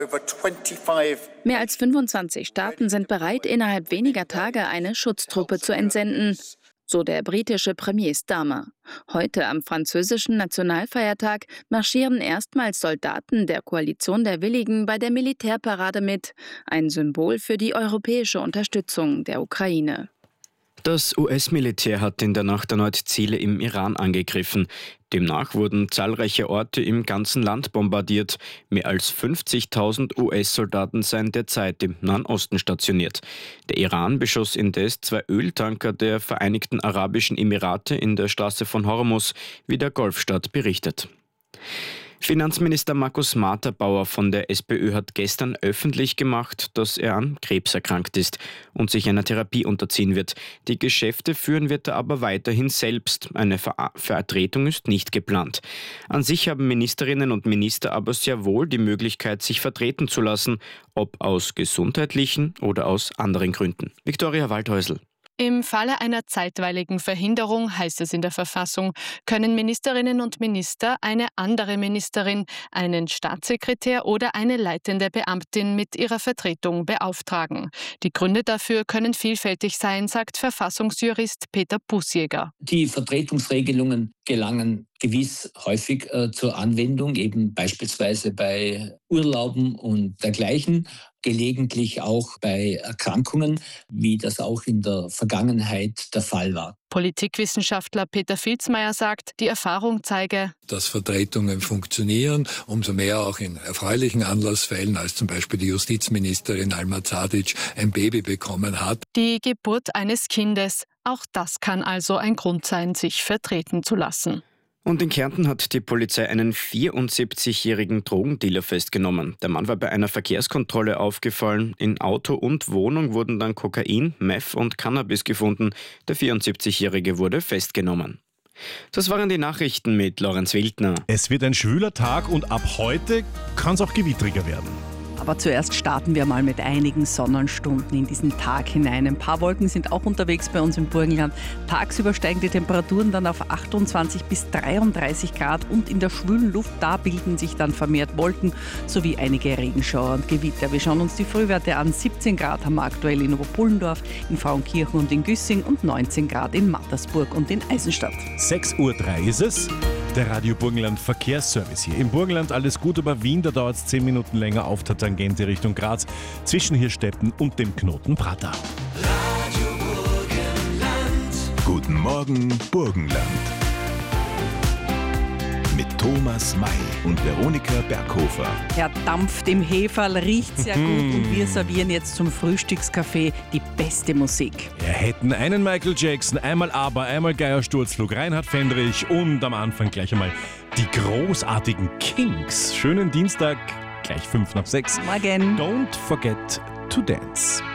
Mehr als 25 Staaten sind bereit, innerhalb weniger Tage eine Schutztruppe zu entsenden, so der britische Premier Starmer. Heute am französischen Nationalfeiertag marschieren erstmals Soldaten der Koalition der Willigen bei der Militärparade mit, ein Symbol für die europäische Unterstützung der Ukraine. Das US-Militär hat in der Nacht erneut Ziele im Iran angegriffen. Demnach wurden zahlreiche Orte im ganzen Land bombardiert. Mehr als 50.000 US-Soldaten seien derzeit im Nahen Osten stationiert. Der Iran beschoss indes 2 Öltanker der Vereinigten Arabischen Emirate in der Straße von Hormuz, wie der Golfstaat berichtet. Finanzminister Markus Materbauer von der SPÖ hat gestern öffentlich gemacht, dass er an Krebs erkrankt ist und sich einer Therapie unterziehen wird. Die Geschäfte führen wird er aber weiterhin selbst. Eine Vertretung ist nicht geplant. An sich haben Ministerinnen und Minister aber sehr wohl die Möglichkeit, sich vertreten zu lassen, ob aus gesundheitlichen oder aus anderen Gründen. Viktoria Waldhäusl. Im Falle einer zeitweiligen Verhinderung, heißt es in der Verfassung, können Ministerinnen und Minister eine andere Ministerin, einen Staatssekretär oder eine leitende Beamtin mit ihrer Vertretung beauftragen. Die Gründe dafür können vielfältig sein, sagt Verfassungsjurist Peter Bußjäger. Die Vertretungsregelungen gelangen gewiss häufig zur Anwendung, eben beispielsweise bei Urlauben und dergleichen, gelegentlich auch bei Erkrankungen, wie das auch in der Vergangenheit der Fall war. Politikwissenschaftler Peter Filzmeier sagt, die Erfahrung zeige, dass Vertretungen funktionieren, umso mehr auch in erfreulichen Anlassfällen, als zum Beispiel die Justizministerin Alma Zadic ein Baby bekommen hat. Die Geburt eines Kindes, auch das kann also ein Grund sein, sich vertreten zu lassen. Und in Kärnten hat die Polizei einen 74-jährigen Drogendealer festgenommen. Der Mann war bei einer Verkehrskontrolle aufgefallen. In Auto und Wohnung wurden dann Kokain, Meth und Cannabis gefunden. Der 74-jährige wurde festgenommen. Das waren die Nachrichten mit Lorenz Wildner. Es wird ein schwüler Tag und ab heute kann es auch gewittriger werden. Aber zuerst starten wir mal mit einigen Sonnenstunden in diesen Tag hinein. Ein paar Wolken sind auch unterwegs bei uns im Burgenland. Tagsüber steigen die Temperaturen dann auf 28 bis 33 Grad und in der schwülen Luft, da bilden sich dann vermehrt Wolken sowie einige Regenschauer und Gewitter. Wir schauen uns die Frühwerte an. 17 Grad haben wir aktuell in Oberpullendorf, in Frauenkirchen und in Güssing und 19 Grad in Mattersburg und in Eisenstadt. 6:03 Uhr ist es. Der Radio Burgenland Verkehrsservice hier. Im Burgenland alles gut, aber Wien, da dauert es 10 Minuten länger auf der Tangente Richtung Graz, zwischen Hirstetten und dem Knoten Prater. Radio Burgenland. Guten Morgen, Burgenland. Mit Thomas May und Veronika Berghofer. Er dampft im Heferl, riecht sehr gut und wir servieren jetzt zum Frühstückskaffee die beste Musik. Wir hätten einen Michael Jackson, einmal Aber, einmal Geiersturzflug, Reinhard Fendrich und am Anfang gleich einmal die großartigen Kings. Schönen Dienstag, gleich 5 nach 6. Morgen. Don't forget to dance.